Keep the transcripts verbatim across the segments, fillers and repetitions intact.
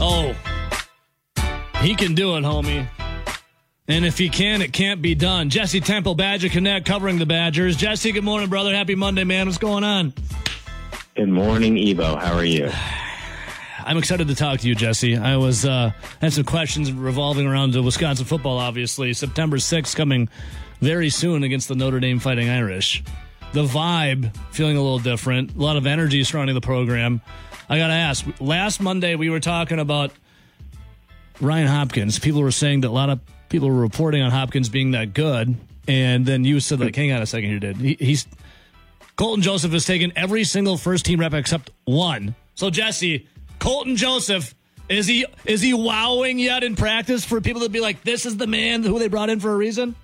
Oh, he can do it, homie. And if he can, it can't be done. Jesse Temple, Badger Connect, covering the Badgers. Jesse, good morning, brother. Happy Monday, man. What's going on? Good morning, Evo. How are you? I'm excited to talk to you, Jesse. I was uh, had some questions revolving around the Wisconsin football, obviously. September sixth coming very soon against the Notre Dame Fighting Irish. The vibe feeling a little different. A lot of energy surrounding the program. I got to ask, last Monday we were talking about Ryan Hopkins. People were saying that a lot of people were reporting on Hopkins being that good, and then you said, like, hang on a second here, dude. He, he's Colton Joseph has taken every single first-team rep except one. So, Jesse, Colton Joseph, is he is he wowing yet in practice for people to be like, this is the man who they brought in for a reason?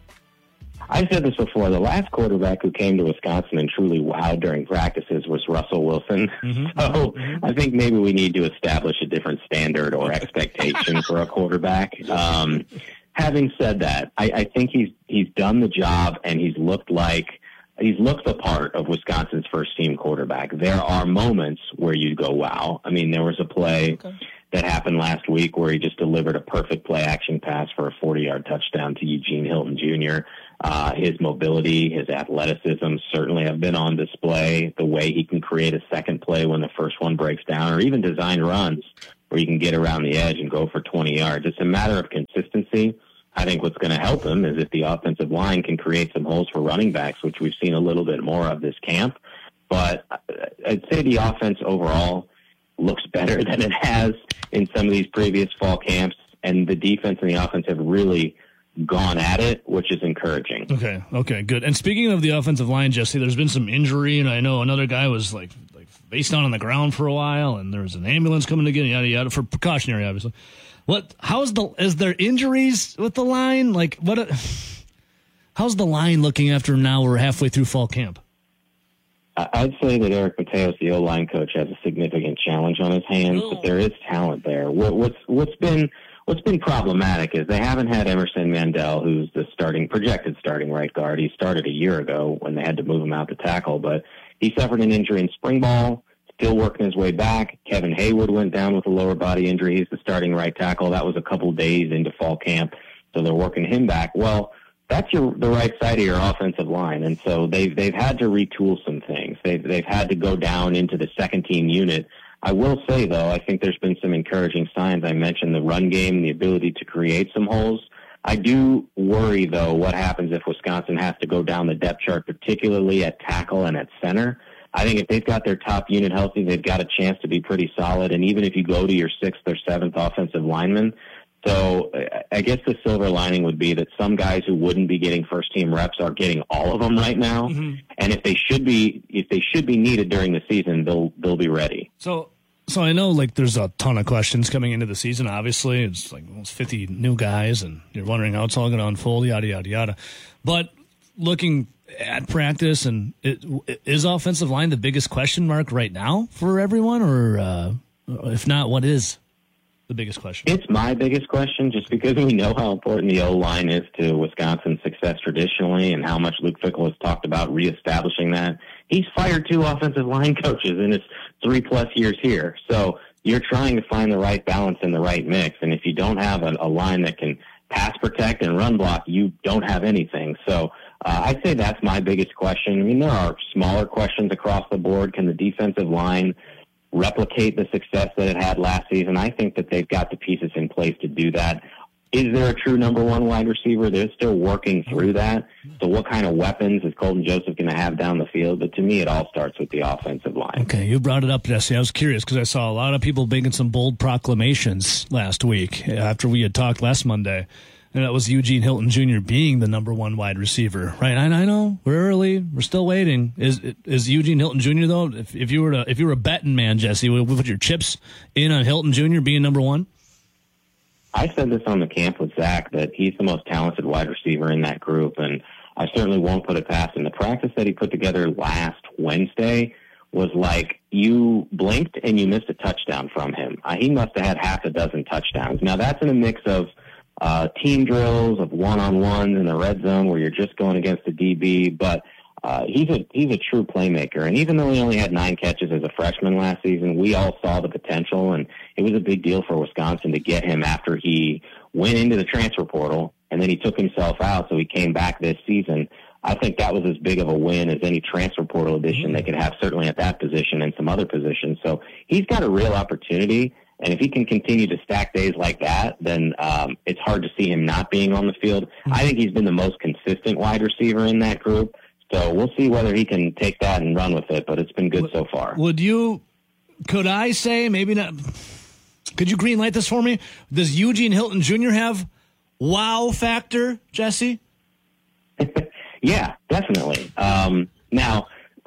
I said this before. The last quarterback who came to Wisconsin and truly wowed during practices was Russell Wilson. Mm-hmm. So mm-hmm. I think maybe we need to establish a different standard or expectation for a quarterback. Um, having said that, I, I think he's he's done the job, and he's looked like he's looked the part of Wisconsin's first-team quarterback. There are moments where you go, wow. I mean, there was a play okay. that happened last week where he just delivered a perfect play-action pass for a forty-yard touchdown to Eugene Hilton Junior Uh, his mobility, his athleticism certainly have been on display. The way he can create a second play when the first one breaks down, or even design runs where you can get around the edge and go for twenty yards. It's a matter of consistency. I think what's going to help him is if the offensive line can create some holes for running backs, which we've seen a little bit more of this camp. But I'd say the offense overall looks better than it has in some of these previous fall camps, and the defense and the offense have really gone at it, which is encouraging. Okay, okay, good. And speaking of the offensive line, Jesse, there's been some injury, and I know another guy was like like face down on the ground for a while, and there was an ambulance coming to get him, yada yada, for precautionary, obviously. What? How's the? Is there injuries with the line? Like what? A, how's the line looking after now we're halfway through fall camp? I'd say that Eric Mateos, the O-line coach, has a significant challenge on his hands, but there is talent there. What, what's what's been What's been problematic is they haven't had Emerson Mandel, who's the starting, projected starting right guard. He started a year ago when they had to move him out to tackle, but he suffered an injury in spring ball, still working his way back. Kevin Haywood went down with a lower body injury. He's the starting right tackle. That was a couple days into fall camp, so they're working him back. Well, that's your the right side of your offensive line, and so they've they've had to retool some things. They've they've had to go down into the second team unit. I will say, though, I think there's been some encouraging signs. I mentioned the run game, the ability to create some holes. I do worry, though, what happens if Wisconsin has to go down the depth chart, particularly at tackle and at center. I think if they've got their top unit healthy, they've got a chance to be pretty solid. And even if you go to your sixth or seventh offensive lineman, so I guess the silver lining would be that some guys who wouldn't be getting first-team reps are getting all of them right now. Mm-hmm. And if they should be, if they should be needed during the season, they'll they'll be ready. So, so I know like there's a ton of questions coming into the season. Obviously, it's like almost fifty new guys, and you're wondering how it's all going to unfold. Yada yada yada. But looking at practice, and it, is offensive line the biggest question mark right now for everyone, or uh, if not, what is the biggest question? It's my biggest question, just because we know how important the O-line is to Wisconsin's success traditionally, and how much Luke Fickell has talked about reestablishing that. He's fired two offensive line coaches in his three-plus years here. So you're trying to find the right balance and the right mix. And if you don't have a, a line that can pass protect and run block, you don't have anything. So uh, I'd say that's my biggest question. I mean, there are smaller questions across the board. Can the defensive line replicate the success that it had last season? I think that they've got the pieces in place to do that. Is there a true number one wide receiver? They're still working through that. So what kind of weapons is Colton Joseph going to have down the field? But to me, it all starts with the offensive line. Okay, you brought it up, Jesse. I was curious because I saw a lot of people making some bold proclamations last week after we had talked last Monday. And that was Eugene Hilton Junior being the number one wide receiver, right? I, I know we're early, we're still waiting. Is is Eugene Hilton Junior though? If, if you were to, if you were a betting man, Jesse, would you put your chips in on Hilton Junior being number one? I said this on the camp with Zach, that he's the most talented wide receiver in that group, and I certainly won't put it past him. The practice that he put together last Wednesday was like you blinked and you missed a touchdown from him. Uh, he must have had half a dozen touchdowns. Now that's in a mix of Uh, team drills, of one-on-ones in the red zone where you're just going against the D B. But uh, he's a he's a true playmaker. And even though he only had nine catches as a freshman last season, we all saw the potential, and it was a big deal for Wisconsin to get him after he went into the transfer portal, and then he took himself out, so he came back this season. I think that was as big of a win as any transfer portal addition they could have, certainly at that position and some other positions. So he's got a real opportunity, and if he can continue to stack days like that, then um, it's hard to see him not being on the field. I think he's been the most consistent wide receiver in that group, so we'll see whether he can take that and run with it, but it's been good so far. Would you, could I say, maybe not, could you green light this for me? Does Eugene Hilton Junior have wow factor, Jesse? Yeah, definitely. Um, now,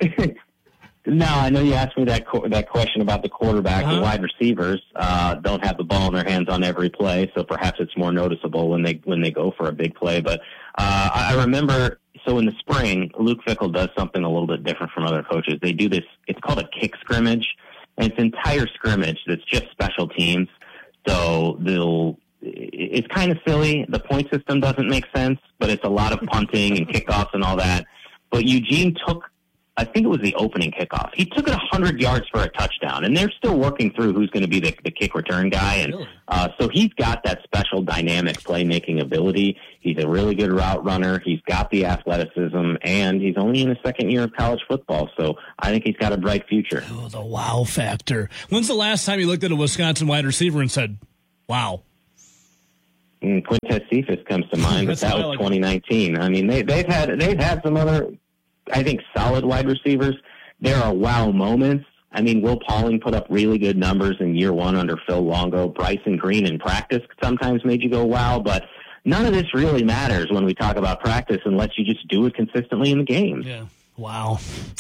now I know you asked me that co- that question about the quarterback. Uh-huh. The wide receivers uh, don't have the ball in their hands on every play, so perhaps it's more noticeable when they when they go for a big play. But uh, I remember, so in the spring, Luke Fickell does something a little bit different from other coaches. They do this. It's called a kick scrimmage, and it's an entire scrimmage that's just special teams. So they'll. It's kind of silly. The point system doesn't make sense, but it's a lot of punting and kickoffs and all that. But Eugene took, I think it was the opening kickoff. He took it one hundred yards for a touchdown, and they're still working through who's going to be the, the kick return guy. And uh, so he's got that special dynamic playmaking ability. He's a really good route runner. He's got the athleticism, and he's only in his second year of college football. So I think he's got a bright future. Oh, the wow factor. When's the last time you looked at a Wisconsin wide receiver and said, wow? Quintez Cephas comes to mind, but that was twenty nineteen. I mean, they, they've had they've had some other, I think, solid wide receivers. There are wow moments. I mean, Will Pauling put up really good numbers in year one under Phil Longo. Bryson Green in practice sometimes made you go wow, but none of this really matters when we talk about practice unless you just do it consistently in the game. Yeah. Wow.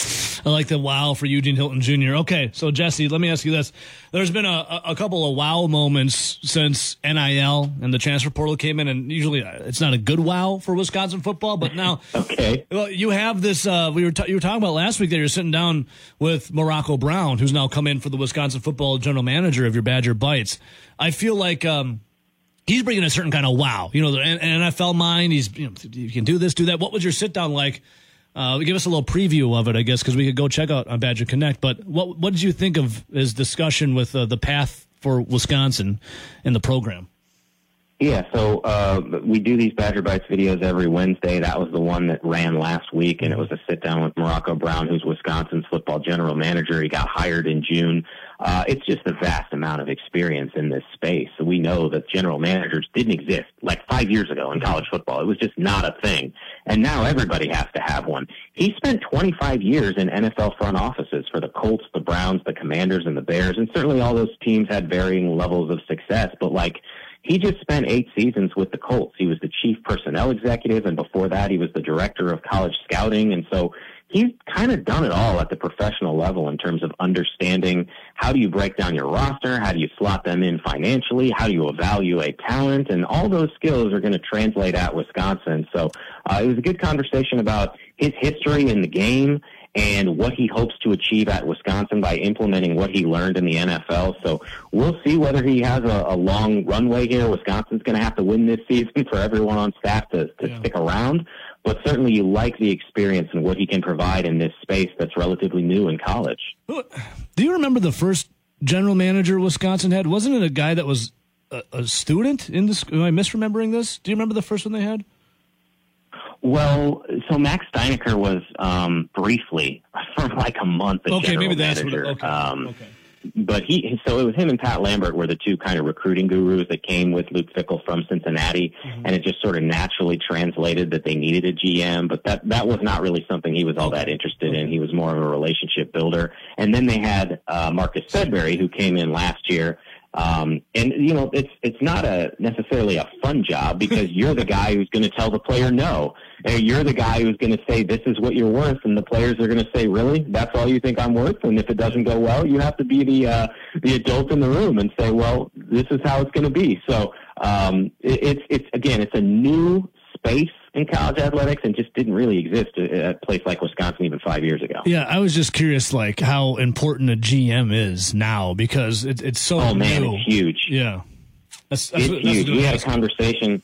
I like the wow for Eugene Hilton Junior Okay, so Jesse, let me ask you this. There's been a, a couple of wow moments since N I L and the transfer portal came in, and usually it's not a good wow for Wisconsin football, but now okay. Well, you have this, uh, we were t- you were talking about last week that you're sitting down with Morocco Brown, who's now come in for the Wisconsin football general manager of your Badger Bites. I feel like um, he's bringing a certain kind of wow. You know, the N F L mind, he's, you know, you can do this, do that. What was your sit-down like? Uh, give us a little preview of it, I guess, because we could go check out on Badger Connect. But what what did you think of his discussion with uh, the path for Wisconsin in the program? Yeah, so uh, we do these Badger Bites videos every Wednesday. That was the one that ran last week, and it was a sit-down with Morocco Brown, who's Wisconsin's football general manager. He got hired in June. Uh, it's just a vast amount of experience in this space. So we know that general managers didn't exist like five years ago in college football. It was just not a thing. And now everybody has to have one. He spent twenty-five years in N F L front offices for the Colts, the Browns, the Commanders, and the Bears. And certainly all those teams had varying levels of success. But like, he just spent eight seasons with the Colts. He was the chief personnel executive, and before that, he was the director of college scouting. And so he's kind of done it all at the professional level in terms of understanding how do you break down your roster, how do you slot them in financially, how do you evaluate talent, and all those skills are going to translate at Wisconsin. So uh, it was a good conversation about his history in the game and what he hopes to achieve at Wisconsin by implementing what he learned in the N F L. So we'll see whether he has a, a long runway here. Wisconsin's going to have to win this season for everyone on staff to, to yeah. stick around. But certainly you like the experience and what he can provide in this space that's relatively new in college. Do you remember the first general manager Wisconsin had? Wasn't it a guy that was a, a student in this? Am I misremembering this? Do you remember the first one they had? Well, so Max Steinecker was um, briefly for like a month a okay, general maybe that's manager. What, okay. Um, okay. But he, so it was him and Pat Lambert were the two kind of recruiting gurus that came with Luke Fickell from Cincinnati, mm-hmm. and it just sort of naturally translated that they needed a G M, but that, that was not really something he was all that interested okay. in. He was more of a relationship builder. And then they had uh, Marcus Sedbury, who came in last year. Um, and, you know, it's it's not a necessarily a fun job because you're the guy who's going to tell the player no. And you're the guy who's going to say, this is what you're worth. And the players are going to say, really? That's all you think I'm worth? And if it doesn't go well, you have to be the uh, the adult in the room and say, well, this is how it's going to be. So um, it, it's, it's again, it's a new space in college athletics and just didn't really exist at a place like Wisconsin even five years ago. Yeah, I was just curious, like, how important a G M is now because it, it's so Oh, man, new. it's huge. Yeah. That's, that's it's what, huge. that's we had a conversation.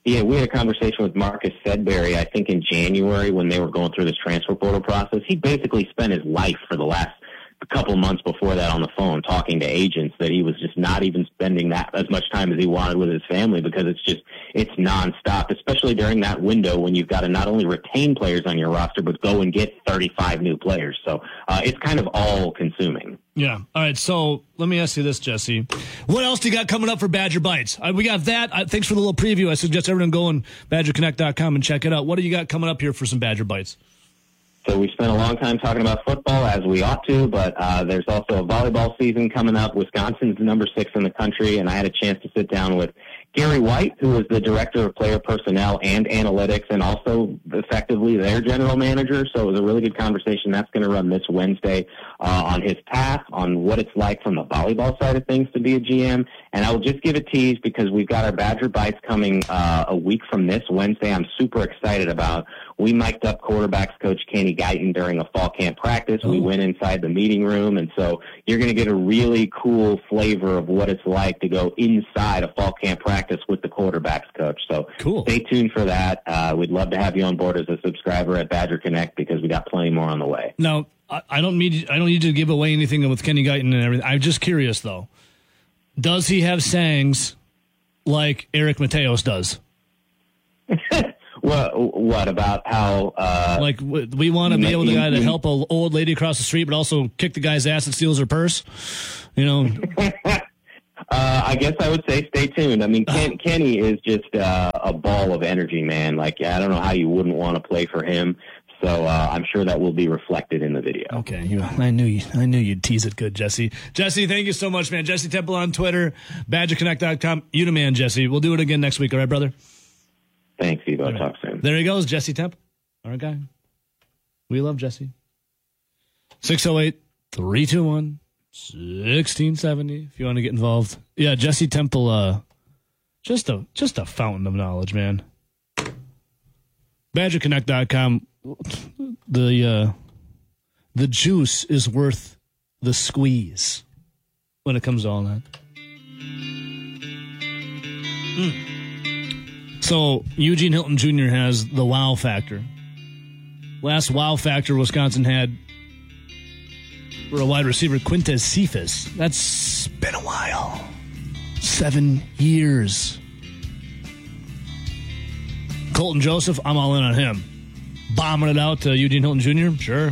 Yeah, we had a conversation with Marcus Sedbury, I think in January when they were going through this transfer portal process. He basically spent his life for the last couple months before that on the phone talking to agents that he was just not even spending that as much time as he wanted with his family because it's just, it's nonstop, especially during that window when you've got to not only retain players on your roster, but go and get thirty-five new players. So uh, it's kind of all consuming. Yeah. All right. So let me ask you this, Jesse. What else do you got coming up for Badger Bites? Uh, we got that. Uh, thanks for the little preview. I suggest everyone go on badger connect dot com and check it out. What do you got coming up here for some Badger Bites? So we spent a long time talking about football, as we ought to, but uh, there's also a volleyball season coming up. Wisconsin's number six in the country, and I had a chance to sit down with Gary White, who is the director of player personnel and analytics, and also effectively their general manager. So it was a really good conversation. That's going to run this Wednesday uh, on his path, on what it's like from the volleyball side of things to be a G M. And I will just give a tease because we've got our Badger Bites coming uh, a week from this Wednesday. I'm super excited about. We mic'd up quarterbacks coach Kenny Guyton during a fall camp practice. We went inside the meeting room, and so you're going to get a really cool flavor of what it's like to go inside a fall camp practice with the quarterbacks coach. So cool. Stay tuned for that. Uh, we'd love to have you on board as a subscriber at Badger Connect because we got plenty more on the way. Now, I don't need I don't need to give away anything with Kenny Guyton and everything. I'm just curious though. Does he have sayings like Eric Mateos does? What, what about how... Uh, like, we want to be able to guy to help an old lady across the street, but also kick the guy's ass that steals her purse? You know? uh, I guess I would say stay tuned. I mean, Ken, Kenny is just uh, a ball of energy, man. Like, I don't know how you wouldn't want to play for him. So uh, I'm sure that will be reflected in the video. Okay, you, I knew you. I knew you'd tease it good, Jesse. Jesse, thank you so much, man. Jesse Temple on Twitter, badger connect dot com. You the man, Jesse. We'll do it again next week. All right, brother? Thanks, Evo. Right. Talk soon. There he goes, Jesse Temple. All right, guy. We love Jesse. six oh eight, three two one, one six seven zero if you want to get involved. Yeah, Jesse Temple, uh, just a just a fountain of knowledge, man. badger connect dot com. The uh, the juice is worth the squeeze when it comes to all that. Mm. So Eugene Hilton Junior has the wow factor. Last wow factor Wisconsin had for a wide receiver, Quintez Cephas. That's been a while. Seven years. Colton Joseph, I'm all in on him. Bombing it out to Eugene Hilton Junior Sure.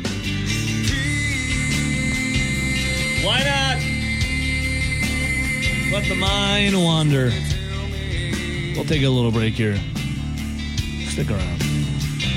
Why not? Let the mind wander. We'll take a little break here. Stick around.